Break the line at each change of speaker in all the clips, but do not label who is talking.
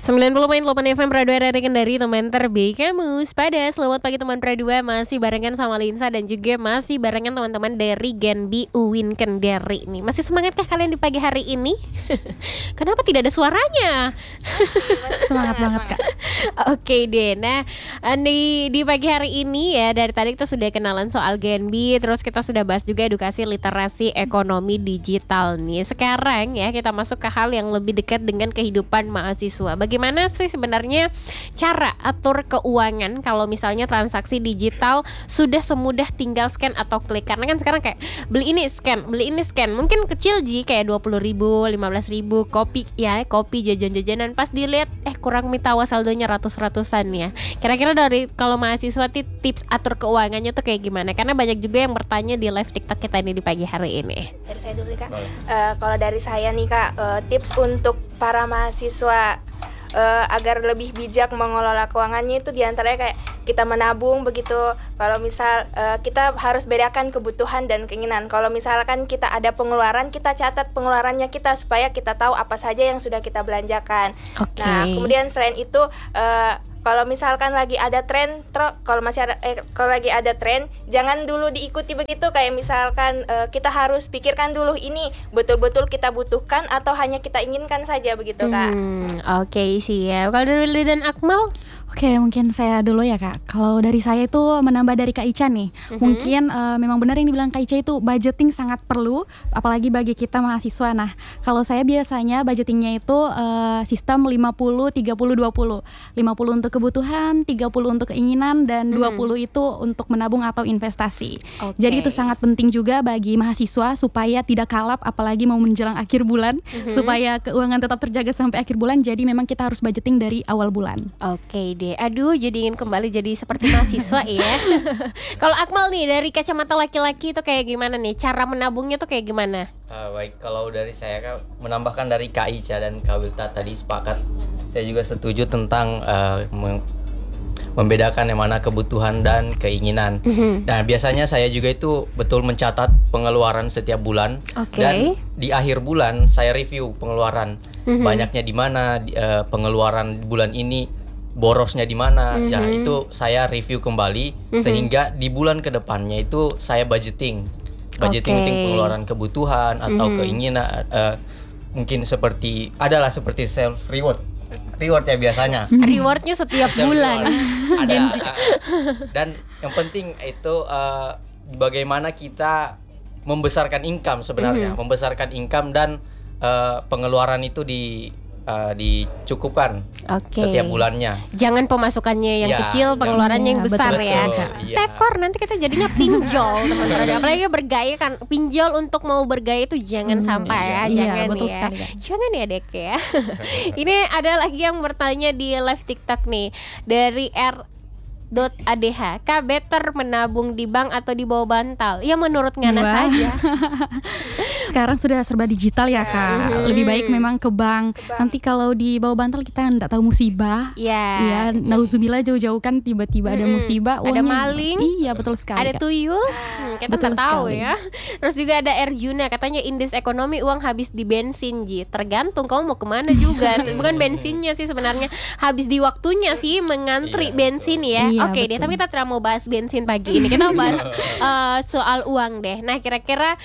90.8 FM Pradua Radio Kendari, teman terbaik kamu pada. Selamat pagi teman Pradua, masih barengan sama Linsa dan juga masih barengan teman-teman dari Genbi UIN Kendari nih. Masih semangatkah kalian di pagi hari ini? Kenapa tidak ada suaranya?
Semangat banget Kak.
Oke deh, nah di pagi hari ini ya, dari tadi kita sudah kenalan soal Genbi, terus kita sudah bahas juga edukasi literasi ekonomi digital nih. Sekarang ya kita masuk ke hal yang lebih dekat dengan kehidupan mahasiswa. Bagaimana sih sebenarnya cara atur keuangan kalau misalnya transaksi digital sudah semudah tinggal scan atau klik? Karena kan sekarang kayak beli ini scan. Mungkin kecil kayak 20.000, 15.000, kopi jajan-jajanan, pas dilihat kurang mitawa saldonya ratus-ratusan ya. Kira-kira dari kalau mahasiswa tips atur keuangannya tuh kayak gimana? Karena banyak juga yang bertanya di live TikTok kita ini di pagi hari ini.
Dari saya dulu Kak. Kalau dari saya nih Kak, tips untuk para mahasiswa agar lebih bijak mengelola keuangannya itu diantaranya kayak kita menabung begitu. Kalau misal kita harus bedakan kebutuhan dan keinginan. Kalau misalkan kita ada pengeluaran, kita catat pengeluarannya kita supaya kita tahu apa saja yang sudah kita belanjakan.
Okay.
Nah, kemudian selain itu kalau misalkan lagi ada tren, kalau lagi ada tren, jangan dulu diikuti begitu. Kayak misalkan kita harus pikirkan dulu ini betul-betul kita butuhkan atau hanya kita inginkan saja begitu Kak.
Oke siap. Kalau dari Lili dan Akmal?
Oke, mungkin saya dulu ya Kak. Kalau dari saya itu menambah dari Kak Ica nih. Mungkin memang benar yang dibilang Kak Ica itu budgeting sangat perlu, apalagi bagi kita mahasiswa. Nah, kalau saya biasanya budgetingnya itu sistem 50-30-20. 50 untuk kebutuhan, 30 untuk keinginan, dan 20 itu untuk menabung atau investasi. Jadi itu sangat penting juga bagi mahasiswa supaya tidak kalap, apalagi mau menjelang akhir bulan, supaya keuangan tetap terjaga sampai akhir bulan. Jadi memang kita harus budgeting dari awal bulan.
Oke deh, aduh jadi ingin kembali jadi seperti mahasiswa ya. Kalau Akmal nih, dari kacamata laki-laki itu kayak gimana nih? Cara menabungnya tuh kayak gimana?
Baik, kalau dari saya Kak, menambahkan dari Kak Ica dan Kak Wilta tadi sepakat. Saya juga setuju tentang membedakan yang mana kebutuhan dan keinginan. Nah, biasanya saya juga itu betul mencatat pengeluaran setiap bulan. Dan di akhir bulan saya review pengeluaran. Banyaknya di mana, pengeluaran bulan ini borosnya di mana. Ya, itu saya review kembali sehingga di bulan kedepannya itu saya budgeting pengeluaran kebutuhan atau keinginan. Mungkin seperti self reward ya biasanya.
Rewardnya setiap bulan.
Ada. Dan yang penting itu bagaimana kita membesarkan income sebenarnya, membesarkan income dan pengeluaran itu dicukupkan setiap bulannya.
Jangan pemasukannya yang kecil, pengeluarannya yang besar ya. Tekor nanti kita jadinya pinjol teman-teman. Apalagi bergaya kan, pinjol untuk mau bergaya itu jangan sampai ya. Jangan
betul
ya.
sekali.
Jangan ya Dek ya. Ini ada lagi yang bertanya di live TikTok nih dari R.ADH, Kak better menabung di bank atau di bawah bantal? Ya menurut Ngana saja.
Sekarang sudah serba digital ya Kak. Lebih baik memang ke bank. Nanti kalau di bawah bantal kita enggak tahu musibah. Iya, nauzubillah jauh-jauh kan tiba-tiba ada musibah,
ada maling.
Iya, betul sekali.
Ada tuyul. Kita enggak tahu ya. Terus juga ada Erjuna, katanya indeks ekonomi uang habis di bensin tergantung kamu mau kemana juga. Bukan bensinnya sih sebenarnya, habis di waktunya sih mengantri bensin ya. Oke deh, tapi kita tidak mau bahas bensin pagi ini. Kita mau bahas soal uang deh. Nah, kira-kira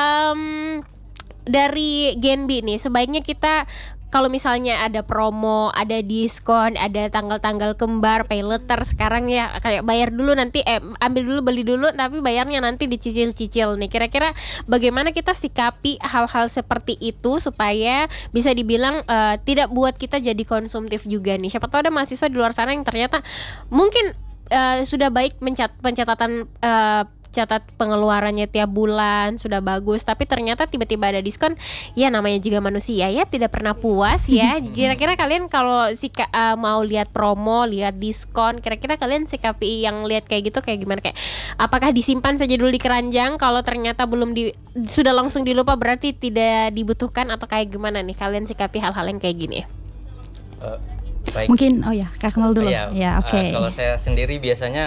dari Genbi nih, sebaiknya kita kalau misalnya ada promo, ada diskon, ada tanggal-tanggal kembar, pay letter sekarang ya, kayak bayar dulu nanti ambil dulu, beli dulu, tapi bayarnya nanti dicicil-cicil nih. Kira-kira bagaimana kita sikapi hal-hal seperti itu supaya bisa dibilang tidak buat kita jadi konsumtif juga nih. Siapa tahu ada mahasiswa di luar sana yang ternyata mungkin sudah baik pencatatan catat pengeluarannya tiap bulan sudah bagus, tapi ternyata tiba-tiba ada diskon. Ya namanya juga manusia ya, tidak pernah puas ya. Kira-kira kalian kalau mau lihat promo, lihat diskon, kira-kira kalian sikapi yang lihat kayak gitu kayak gimana? Kayak apakah disimpan saja dulu di keranjang, kalau ternyata belum sudah langsung dilupa berarti tidak dibutuhkan, atau kayak gimana nih kalian sikapi hal-hal yang kayak gini?
Baik.
Mungkin Kak Kemal dulu.
Kalau saya sendiri biasanya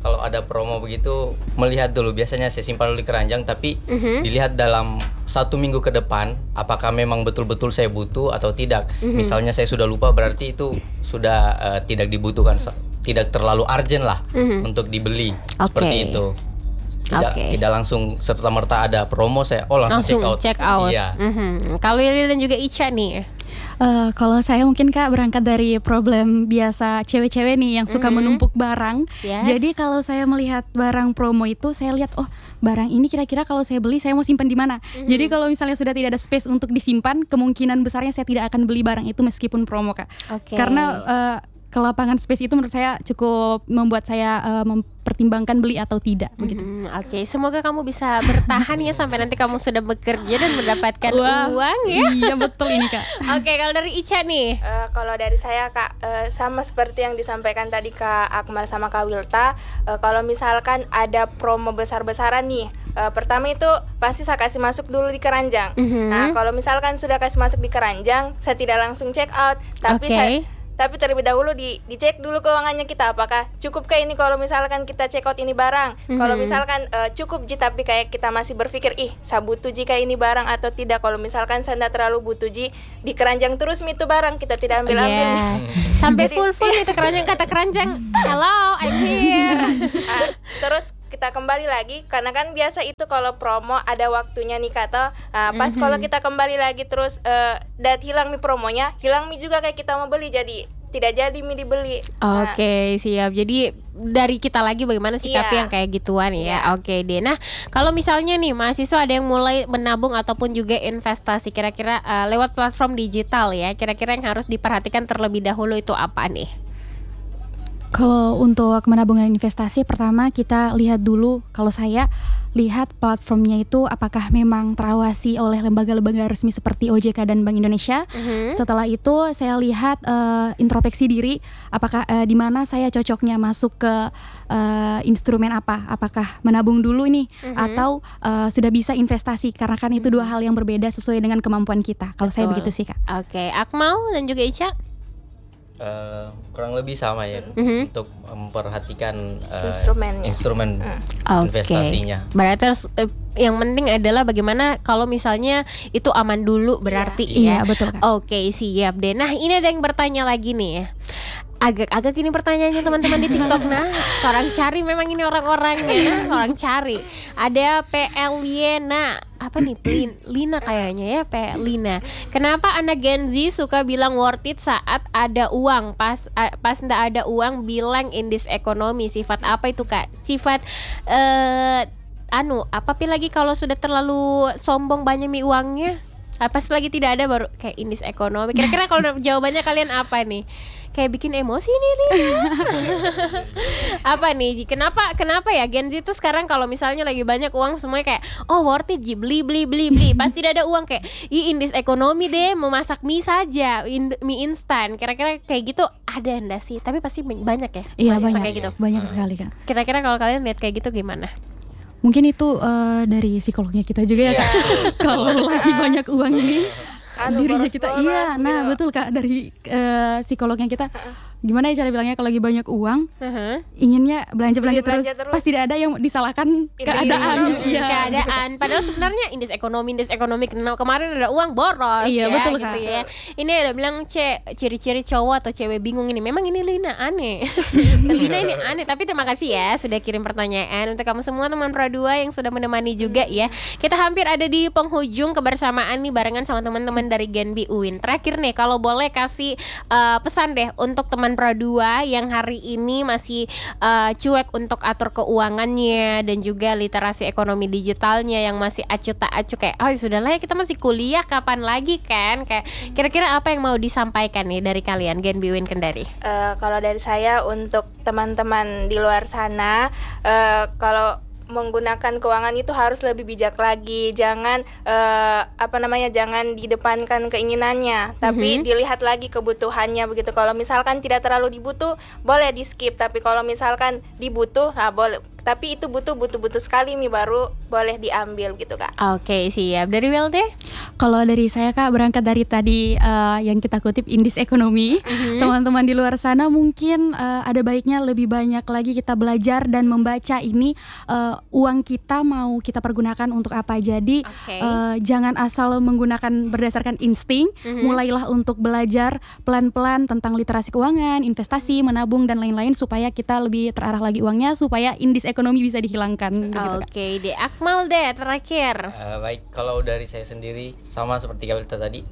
kalau ada promo begitu melihat dulu, biasanya saya simpan dulu di keranjang, tapi dilihat dalam 1 minggu ke depan apakah memang betul-betul saya butuh atau tidak. Misalnya saya sudah lupa, berarti itu sudah tidak dibutuhkan, tidak terlalu urgent lah untuk dibeli. Seperti itu. Tidak langsung serta-merta ada promo saya langsung check out. Iya.
Kalau Yuli dan juga Ica nih.
Kalau saya mungkin Kak berangkat dari problem biasa cewek-cewek nih yang suka menumpuk barang. Jadi kalau saya melihat barang promo itu, saya lihat barang ini kira-kira kalau saya beli saya mau simpan di mana. Jadi kalau misalnya sudah tidak ada space untuk disimpan, kemungkinan besarnya saya tidak akan beli barang itu meskipun promo Kak. Karena kelapangan space itu menurut saya cukup membuat saya mempertimbangkan beli atau tidak begitu.
Semoga kamu bisa bertahan ya sampai nanti kamu sudah bekerja dan mendapatkan uang ya.
Iya betul ini Kak.
Kalau dari Ica nih.
Kalau dari saya Kak, sama seperti yang disampaikan tadi Kak Akmal sama Kak Wilta, kalau misalkan ada promo besar-besaran nih, pertama itu pasti saya kasih masuk dulu di keranjang. Nah kalau misalkan sudah kasih masuk di keranjang, saya tidak langsung check out, tapi terlebih dahulu dicek dulu keuangannya kita, apakah cukup kayak ini kalau misalkan kita check out ini barang. Kalau misalkan cukup ji, tapi kayak kita masih berpikir saya butuh jika ini barang atau tidak. Kalau misalkan saya tidak terlalu butuh ji, di keranjang terus itu barang, kita tidak ambil-ambil.
Sampai full itu keranjang, kata keranjang hello I'm here.
Terus kita kembali lagi, karena kan biasa itu kalau promo ada waktunya nih kata. Pas kalau kita kembali lagi terus dan hilang mi promonya, hilang mi juga kayak kita mau beli, jadi tidak jadi mi dibeli.
Siap. Jadi dari kita lagi bagaimana sikap yang kayak gituan ya. Deh. Nah, kalau misalnya nih mahasiswa ada yang mulai menabung ataupun juga investasi, kira-kira lewat platform digital ya, kira-kira yang harus diperhatikan terlebih dahulu itu apa nih?
Kalau untuk menabung dan investasi, pertama kita lihat dulu, kalau saya lihat platformnya itu apakah memang terawasi oleh lembaga-lembaga resmi seperti OJK dan Bank Indonesia. Setelah itu saya lihat introspeksi diri, apakah di mana saya cocoknya masuk ke instrumen apa, apakah menabung dulu nih atau sudah bisa investasi, karena kan itu dua hal yang berbeda sesuai dengan kemampuan kita. Kalau saya begitu sih Kak.
Akmal dan juga Ica?
Kurang lebih sama ya, untuk memperhatikan instrumen investasinya.
Berarti harus, yang penting adalah bagaimana kalau misalnya itu aman dulu berarti ya.
Iya betul Kak.
Siap deh. Nah ini ada yang bertanya lagi nih ya. Agak ini pertanyaannya teman-teman di TikTok. Nah, orang cari memang ini orang-orangnya, orang cari. Ada PL Liena, apa nih? Lina kayaknya ya, PL Lina. Kenapa anak Gen Z suka bilang worth it saat ada uang, pas ndak ada uang bilang in this economy? Sifat apa itu Kak? Sifat apa lagi kalau sudah terlalu sombong banyak uangnya? Pas lagi tidak ada baru kayak in this economy. Kira-kira kalau jawabannya kalian apa nih? Kayak bikin emosi nih. Apa nih? Kenapa ya Gen Z tuh sekarang kalau misalnya lagi banyak uang semuanya kayak worth it ji, beli. Pas tidak ada uang kayak in this economy deh, mau masak mie saja, mie instan. Kira-kira kayak gitu ada enggak sih? Tapi pasti banyak ya.
Iya banyak
kayak gitu.
Banyak sekali Kak.
Kira-kira kalau kalian lihat kayak gitu gimana?
Mungkin itu dari psikolognya kita juga ya Kak. Kalau lagi banyak uang ini dirinya kita betul Kak, dari psikolognya kita gimana ya cara bilangnya, kalau lagi banyak uang inginnya belanja terus, pas tidak ada yang disalahkan keadaan.
Padahal sebenarnya indeks ekonomi kemarin ada uang boros
betul
gitu
Kak.
Ya. Ini ada bilang ciri-ciri cowok atau cewek bingung ini. Memang ini Lina aneh. Lina ini aneh, tapi terima kasih ya sudah kirim pertanyaan. Untuk kamu semua teman Pro 2 yang sudah menemani juga ya. Kita hampir ada di penghujung kebersamaan nih barengan sama teman-teman dari Genbi UIN. Terakhir nih, kalau boleh kasih pesan deh untuk teman Pro 2 yang hari ini masih cuek untuk atur keuangannya dan juga literasi ekonomi digitalnya, yang masih acuh tak acuh kayak sudahlah ya kita masih kuliah, kapan lagi kan, kayak kira-kira apa yang mau disampaikan nih dari kalian Genbi UIN Kendari?
Kalau dari saya untuk teman-teman di luar sana, kalau menggunakan keuangan itu harus lebih bijak lagi, jangan jangan didepankan keinginannya, tapi dilihat lagi kebutuhannya begitu. Kalau misalkan tidak terlalu dibutuh boleh di skip, tapi kalau misalkan dibutuh boleh tapi itu butuh sekali Mi baru boleh diambil gitu Kak.
Oke, siap. Dari WLT?
Kalau dari saya Kak, berangkat dari tadi yang kita kutip indeks ekonomi, teman-teman di luar sana mungkin ada baiknya lebih banyak lagi kita belajar dan membaca ini uang kita mau kita pergunakan untuk apa. Jadi jangan asal menggunakan berdasarkan insting, mulailah untuk belajar pelan-pelan tentang literasi keuangan, investasi, menabung dan lain-lain supaya kita lebih terarah lagi uangnya, supaya indeks ekonomi bisa dihilangkan.
Oke, deh Akmal deh terakhir.
Baik, kalau dari saya sendiri sama seperti Kak tadi,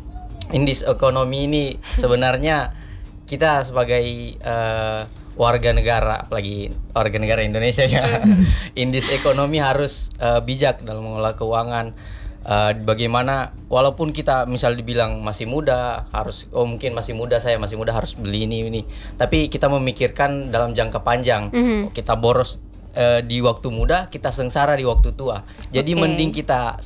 indeks ekonomi ini sebenarnya kita sebagai warga negara, apalagi warga negara Indonesia ya, indeks ekonomi harus bijak dalam mengelola keuangan. Bagaimana walaupun kita misal dibilang masih muda, harus mungkin masih muda, saya masih muda harus beli ini, tapi kita memikirkan dalam jangka panjang. Kita boros di waktu muda, kita sengsara di waktu tua. Jadi mending kita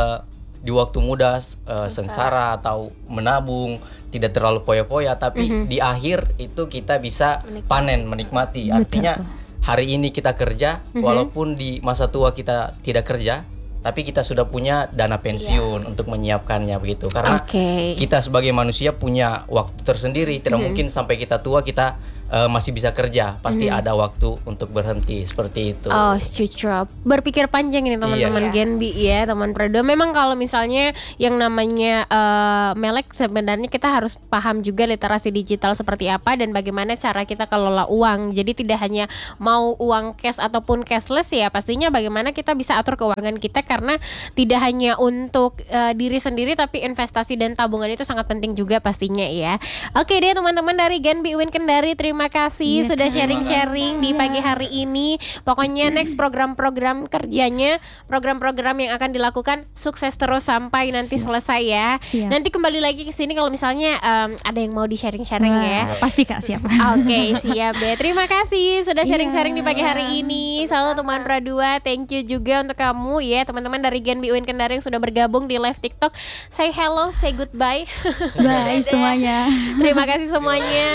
di waktu muda sengsara atau menabung, tidak terlalu foya-foya, tapi di akhir itu kita bisa menikmati. Artinya hari ini kita kerja, walaupun di masa tua kita tidak kerja, tapi kita sudah punya dana pensiun untuk menyiapkannya begitu. Karena kita sebagai manusia punya waktu tersendiri, tidak mungkin sampai kita tua kita masih bisa kerja, pasti ada waktu untuk berhenti seperti itu.
Oh, setuju. Berpikir panjang ini teman-teman Genbi ya, teman Prado. Memang kalau misalnya yang namanya melek, sebenarnya kita harus paham juga literasi digital seperti apa dan bagaimana cara kita kelola uang. Jadi tidak hanya mau uang cash ataupun cashless ya, pastinya bagaimana kita bisa atur keuangan kita, karena tidak hanya untuk diri sendiri tapi investasi dan tabungan itu sangat penting juga pastinya ya. Oke deh teman-teman dari Genbi UIN Kendari, terima kasih sudah sharing-sharing di pagi hari ini. Pokoknya next program-program kerjanya, program-program yang akan dilakukan sukses terus sampai nanti selesai ya. Nanti kembali lagi ke sini kalau misalnya ada yang mau di sharing-sharing ya.
Pasti Kak, siap.
Oke, siap deh. Terima kasih sudah sharing-sharing di pagi hari ini. Selalu teman Pradua, thank you juga untuk kamu ya, teman-teman dari Genbi UIN Kendari yang sudah bergabung di live TikTok. Say hello, say goodbye.
Bye semuanya.
Terima kasih semuanya.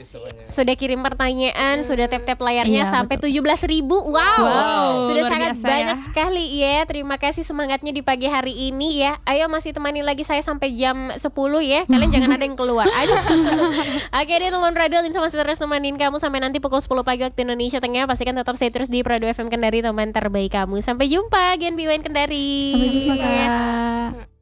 Sudah kirim pertanyaan, sudah tap-tap layarnya sampai 17.000. Wow, sudah sangat banyak sekali ya. Terima kasih semangatnya di pagi hari ini ya. Ayo masih temani lagi saya sampai jam 10 ya. Kalian jangan ada yang keluar. Aduh. Oke deh teman Prado, Linsa masih terus nemenin kamu sampai nanti pukul 10 pagi waktu Indonesia Tengah. Pastikan tetap stay terus di Prado FM Kendari, teman terbaik kamu. Sampai jumpa Genbi UIN Kendari.
Sampai jumpa Kak.